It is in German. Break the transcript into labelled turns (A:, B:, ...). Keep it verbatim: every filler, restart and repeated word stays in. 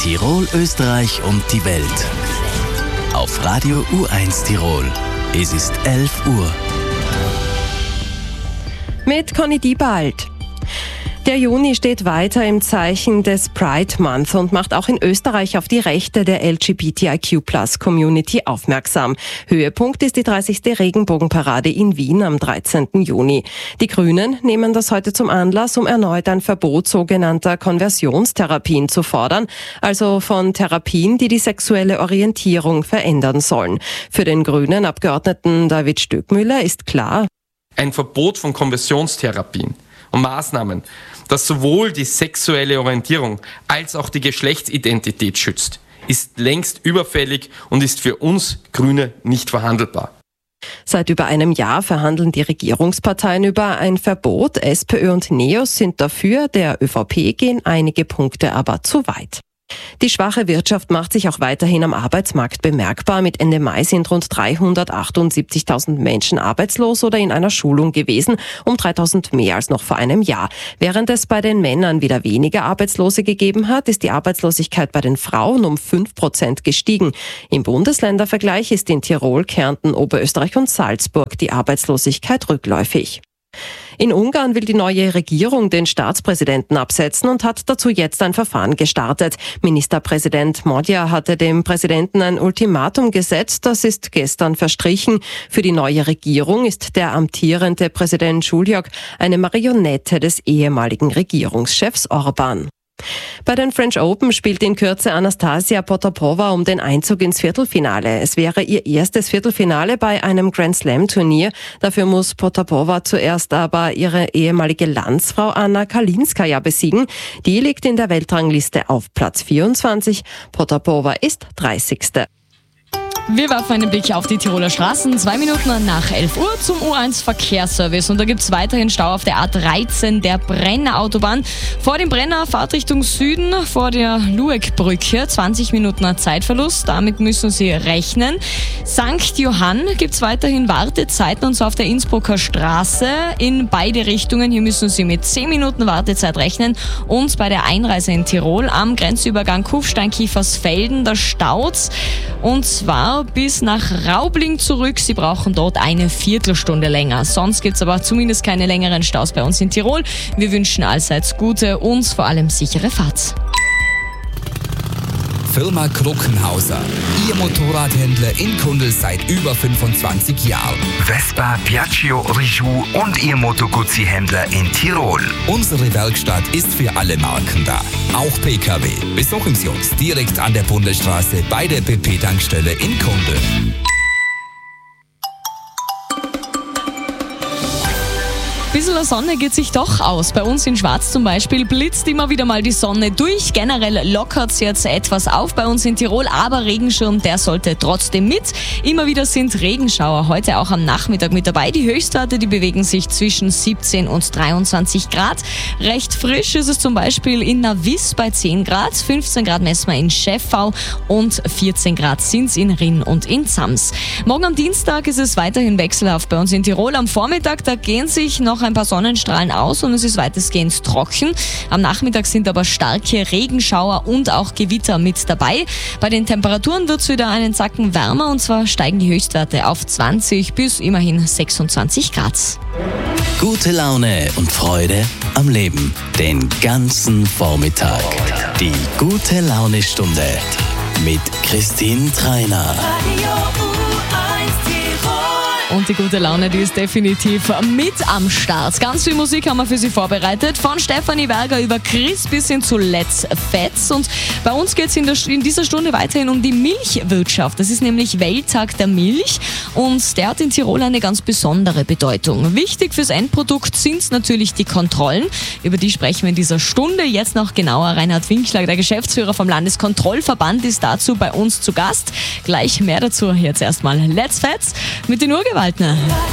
A: Tirol, Österreich und die Welt. Auf Radio U eins Tirol. Es ist elf Uhr.
B: Mit Conny Diebald. Der Juni steht weiter im Zeichen des Pride Month und macht auch in Österreich auf die Rechte der L G B T I Q Plus Community aufmerksam. Höhepunkt ist die dreißigste Regenbogenparade in Wien am dreizehnten Juni. Die Grünen nehmen das heute zum Anlass, um erneut ein Verbot sogenannter Konversionstherapien zu fordern, also von Therapien, die die sexuelle Orientierung verändern sollen. Für den grünen Abgeordneten David Stöckmüller ist klar:
C: Ein Verbot von Konversionstherapien und Maßnahmen, das sowohl die sexuelle Orientierung als auch die Geschlechtsidentität schützt, ist längst überfällig und ist für uns Grüne nicht verhandelbar.
B: Seit über einem Jahr verhandeln die Regierungsparteien über ein Verbot. SPÖ und NEOS sind dafür, der ÖVP gehen einige Punkte aber zu weit. Die schwache Wirtschaft macht sich auch weiterhin am Arbeitsmarkt bemerkbar. Mit Ende Mai sind rund dreihundertachtundsiebzigtausend Menschen arbeitslos oder in einer Schulung gewesen, um dreitausend mehr als noch vor einem Jahr. Während es bei den Männern wieder weniger Arbeitslose gegeben hat, ist die Arbeitslosigkeit bei den Frauen um fünf Prozent gestiegen. Im Bundesländervergleich ist in Tirol, Kärnten, Oberösterreich und Salzburg die Arbeitslosigkeit rückläufig. In Ungarn will die neue Regierung den Staatspräsidenten absetzen und hat dazu jetzt ein Verfahren gestartet. Ministerpräsident Magyar hatte dem Präsidenten ein Ultimatum gesetzt, das ist gestern verstrichen. Für die neue Regierung ist der amtierende Präsident Žuljok eine Marionette des ehemaligen Regierungschefs Orban. Bei den French Open spielt in Kürze Anastasia Potapova um den Einzug ins Viertelfinale. Es wäre ihr erstes Viertelfinale bei einem Grand Slam Turnier. Dafür muss Potapova zuerst aber ihre ehemalige Landsfrau Anna Kalinskaya besiegen. Die liegt in der Weltrangliste auf Platz vierundzwanzig. Potapova ist dreißigste
D: Wir werfen einen Blick auf die Tiroler Straßen. Zwei Minuten nach elf Uhr zum U eins Verkehrsservice. Und da gibt es weiterhin Stau auf der A dreizehn, der Brenner Autobahn. Vor dem Brenner Fahrtrichtung Süden, vor der Lueckbrücke. zwanzig Minuten Zeitverlust, damit müssen Sie rechnen. Sankt Johann gibt es weiterhin Wartezeiten, und zwar auf der Innsbrucker Straße in beide Richtungen. Hier müssen Sie mit zehn Minuten Wartezeit rechnen. Und bei der Einreise in Tirol am Grenzübergang Kufstein-Kiefersfelden, da staut's. Und zwar bis nach Raubling zurück. Sie brauchen dort eine Viertelstunde länger. Sonst gibt es aber zumindest keine längeren Staus bei uns in Tirol. Wir wünschen allseits gute und vor allem sichere Fahrt.
E: Firma Kruckenhauser. Ihr Motorradhändler in Kundl seit über fünfundzwanzig Jahren.
F: Vespa, Piaggio, Rijou und Ihr Moto Guzzi-Händler in Tirol.
E: Unsere Werkstatt ist für alle Marken da. Auch P K W. Besuchen Sie uns direkt an der Bundesstraße bei der B P-Tankstelle in Kundl.
D: Bisschen Sonne geht sich doch aus. Bei uns in Schwarz zum Beispiel blitzt immer wieder mal die Sonne durch. Generell lockert es jetzt etwas auf bei uns in Tirol, aber Regenschirm, der sollte trotzdem mit. Immer wieder sind Regenschauer heute auch am Nachmittag mit dabei. Die Höchstwerte, die bewegen sich zwischen siebzehn und dreiundzwanzig Grad. Recht frisch ist es zum Beispiel in Navis bei zehn Grad, fünfzehn Grad messen wir in Schäffau und vierzehn Grad sind es in Rinn und in Zams. Morgen am Dienstag ist es weiterhin wechselhaft bei uns in Tirol. Am Vormittag, da gehen sich noch ein paar Sonnenstrahlen aus und es ist weitestgehend trocken. Am Nachmittag sind aber starke Regenschauer und auch Gewitter mit dabei. Bei den Temperaturen wird es wieder einen Zacken wärmer, und zwar steigen die Höchstwerte auf zwanzig bis immerhin sechsundzwanzig Grad.
A: Gute Laune und Freude am Leben. Den ganzen Vormittag. Die gute Laune-Stunde mit Christine Treiner.
D: Und die gute Laune, die ist definitiv mit am Start. Ganz viel Musik haben wir für Sie vorbereitet. Von Stefanie Berger über Chris bis hin zu Let's Fets. Und bei uns geht es in, in dieser Stunde weiterhin um die Milchwirtschaft. Das ist nämlich Welttag der Milch und der hat in Tirol eine ganz besondere Bedeutung. Wichtig fürs Endprodukt sind natürlich die Kontrollen. Über die sprechen wir in dieser Stunde. Jetzt noch genauer. Reinhard Winkler, der Geschäftsführer vom Landeskontrollverband, ist dazu bei uns zu Gast. Gleich mehr dazu. Jetzt erstmal Let's Fets mit den Urgewaltner.